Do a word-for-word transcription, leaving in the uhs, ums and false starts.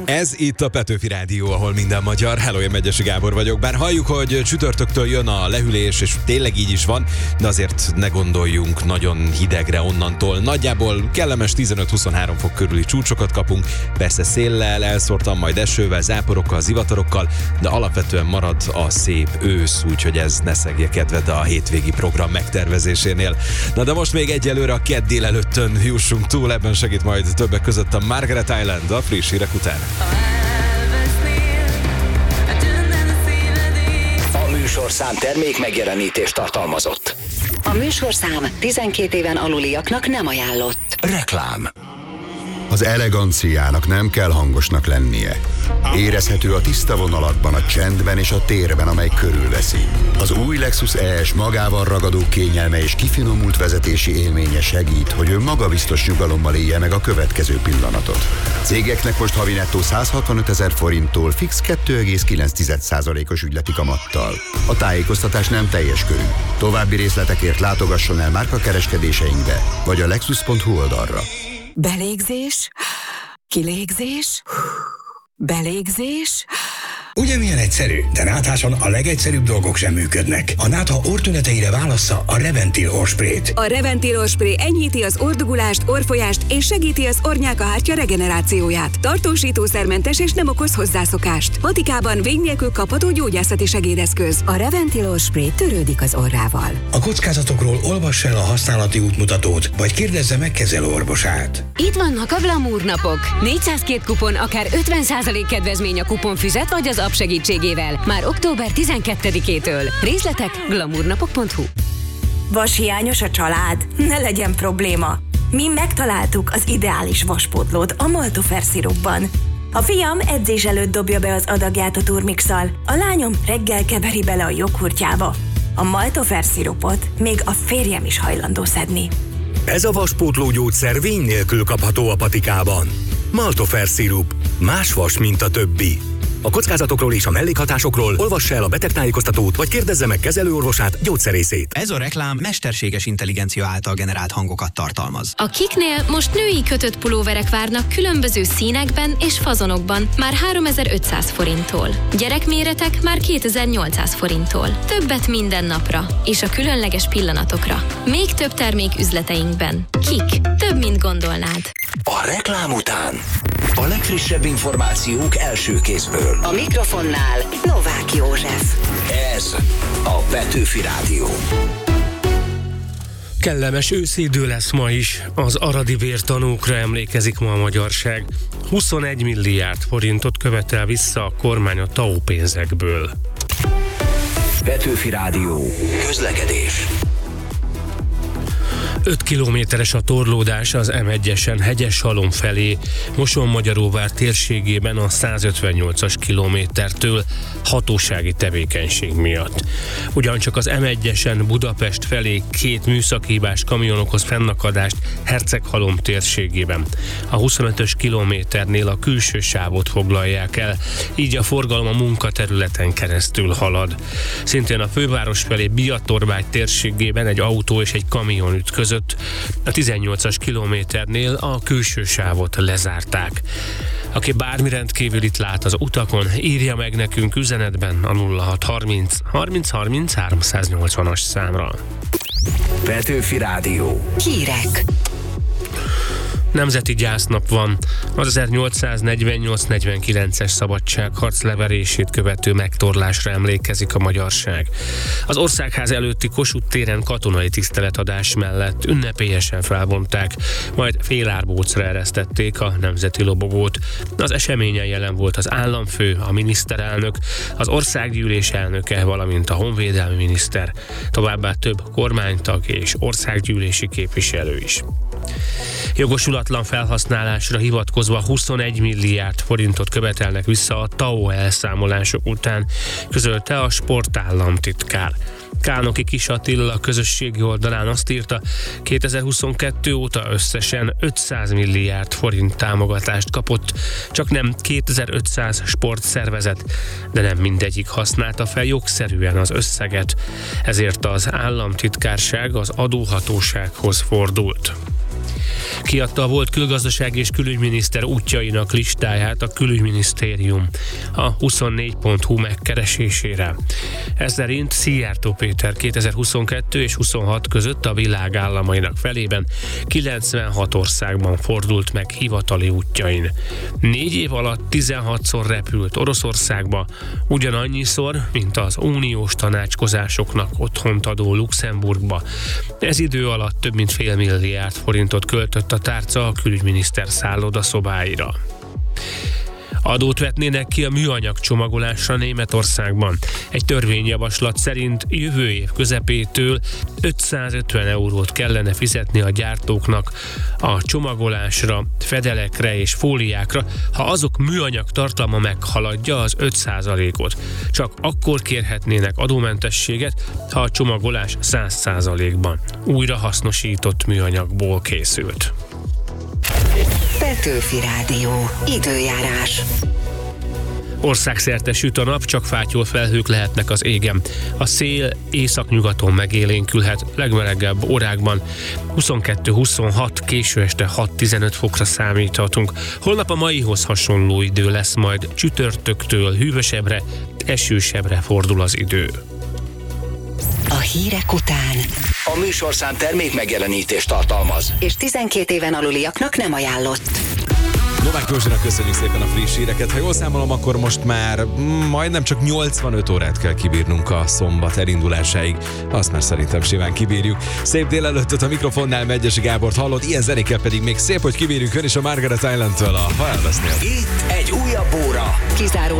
Ez itt a Petőfi Rádió, ahol minden magyar. Hello, én Megyesi Gábor vagyok. Bár halljuk, hogy csütörtöktől jön a lehűlés, és tényleg így is van, de azért ne gondoljunk nagyon hidegre onnantól. Nagyjából kellemes tizenöt-huszonhárom fok körüli csúcsokat kapunk, persze széllel, elszórtan majd esővel, záporokkal, zivatarokkal, de alapvetően marad a szép ősz, úgyhogy ez ne szegje kedved a hétvégi program megtervezésénél. Na de most még egyelőre a kedd délelőttön jussunk túl, ebben segít majd többek között a Margaret Island a friss hírek után. A műsorszám termék megjelenítést tartalmazott. A műsorszám tizenkét éven aluliaknak nem ajánlott. Reklám. Az eleganciának nem kell hangosnak lennie. Érezhető a tiszta vonalakban, a csendben és a térben, amely körülveszi. Az új Lexus E S magával ragadó kényelme és kifinomult vezetési élménye segít, hogy ön magabiztos nyugalommal élje meg a következő pillanatot. Cégeknek most havi nettó száz hatvanöt ezer forinttól fix kettő egész kilenc százalékos ügyleti kamattal. A tájékoztatás nem teljes körű. További részletekért látogasson el márkakereskedéseinkbe, vagy a lexus pont hu oldalra. Belégzés, kilégzés, belégzés. Ugye milyen egyszerű, de nátháson a legegyszerűbb dolgok sem működnek. A nátha orrtüneteire válassza a Reventil orrsprayt. A Reventil orrspray enyhíti az orrdugulást, orrfolyást és segíti az orrnyálkahártya regenerációját. Tartósítószermentes és nem okoz hozzászokást. Vatikában vég nélkül kapható gyógyászati segédeszköz. A Reventil orrspray törődik az orrával. A kockázatokról olvass el a használati útmutatót, vagy kérdezze meg kezelőorvosát. Itt vannak a Glamour napok. négyszázkettő kupon, akár ötven százalék kedvezmény a kuponfüzet vagy az app segítségével. Már október tizenkettedikétől. Részletek glamournapok pont hu. Vashiányos a család? Ne legyen probléma. Mi megtaláltuk az ideális vaspótlót a Maltofer szirupban. A fiam edzés előtt dobja be az adagját a turmixal, a lányom reggel keveri bele a joghurtjába. A Maltofer szirupot még a férjem is hajlandó szedni. Ez a vaspótló gyógyszer vény nélkül kapható a patikában. Maltofer szirup. Más vas, mint a többi. A kockázatokról és a mellékhatásokról olvassa el a betegtájékoztatót, vagy kérdezze meg kezelőorvosát, gyógyszerészét. Ez a reklám mesterséges intelligencia által generált hangokat tartalmaz. A Kiknél most női kötött pulóverek várnak különböző színekben és fazonokban már háromezer-ötszáz forinttól. Gyerekméretek már kétezer-nyolcszáz forinttól. Többet minden napra és a különleges pillanatokra. Még több termék üzleteinkben. Kik. Több, mint gondolnád. A reklám után a legfrissebb információk első kézből. A mikrofonnál Novák József. Ez a Petőfi Rádió. Kellemes őszidő lesz ma is. Az aradi vértanúkra emlékezik ma a magyarság. huszonegy milliárd forintot követel vissza a kormány a té á o pénzekből. Petőfi Rádió. Közlekedés. öt kilométeres a torlódás az em egyesen Hegyeshalom felé, Mosonmagyaróvár térségében a százötvennyolcas kilométertől hatósági tevékenység miatt. Ugyancsak az em egyesen Budapest felé két műszakhibás kamion okoz fennakadást Herceghalom térségében. A huszonötös kilométernél a külső sávot foglalják el, így a forgalom a munkaterületen keresztül halad. Szintén a főváros felé Biatorbágy térségében egy autó és egy kamion ütközött. A tizennyolcas kilométernél a külső sávot lezárták. Aki bármi rendkívülit lát az utakon, írja meg nekünk üzenetben a nulla hat harminc harminc harminc háromszáznyolcvanas számra. Petőfi Rádió. Hírek. Nemzeti gyásznap van. Az ezernyolcszáznegyvennyolc negyvenkilences szabadságharc leverését követő megtorlásra emlékezik a magyarság. Az Országház előtti Kossuth téren katonai tiszteletadás mellett ünnepélyesen felvonták, majd félárbócra eresztették a nemzeti lobogót. Az eseményen jelen volt az államfő, a miniszterelnök, az országgyűlés elnöke, valamint a honvédelmi miniszter, továbbá több kormánytag és országgyűlési képviselő is. Jogosulatlan felhasználásra hivatkozva huszonegy milliárd forintot követelnek vissza a té á o elszámolások után, közölte a sportállamtitkár. Kálnoki Kis Attila közösségi oldalán azt írta, kétezer-huszonkettő óta összesen ötszáz milliárd forint támogatást kapott, csak nem kétezer-ötszáz sportszervezet, de nem mindegyik használta fel jogszerűen az összeget, ezért az államtitkárság az adóhatósághoz fordult. Kiadta a volt külgazdasági és külügyminiszter útjainak listáját a külügyminisztérium a huszonnégy pont hu megkeresésére. Ez szerint Szijjártó Péter kétezer-huszonkettő és huszonhat között a világ államainak felében kilencvenhat országban fordult meg hivatali útjain. Négy év alatt tizenhatszor repült Oroszországba, ugyanannyiszor, mint az uniós tanácskozásoknak otthont adó Luxemburgba. Ez idő alatt több mint fél milliárd forintot költött a tárca a külügyminiszter szállodaszobáira. Adót vetnének ki a műanyag csomagolásra Németországban. Egy törvényjavaslat szerint jövő év közepétől ötszázötven eurót kellene fizetni a gyártóknak a csomagolásra, fedelekre és fóliákra, ha azok műanyag tartalma meghaladja az öt százalékot. Csak akkor kérhetnének adómentességet, ha a csomagolás száz százalékban újra hasznosított műanyagból készült. Petőfi Rádió. Időjárás. Országszerte süt a nap, csak fátyol felhők lehetnek az égen. A szél északnyugaton megélénkülhet, legmelegebb órákban huszonkettő-huszonhat, késő este hat-tizenöt fokra számíthatunk. Holnap a maihoz hasonló idő lesz, majd csütörtöktől hűvösebbre, esősebbre fordul az idő. A hírek után A műsorszám termék megjelenítést tartalmaz, és tizenkét éven aluliaknak nem ajánlott. Novák Józsinak köszönjük szépen a friss híreket. Ha jól számolom, akkor most már majdnem csak nyolcvanöt órát kell kibírnunk a szombat elindulásáig. Azt már szerintem simán kibírjuk. Szép délelőttöt a mikrofonnál Megyesi Gábort hallod, ilyen zenékkel pedig még szép, hogy kibírjuk. Ön is a Margaret Island-től a Ha elvesznél. itt egy újabb óra. Kizárólag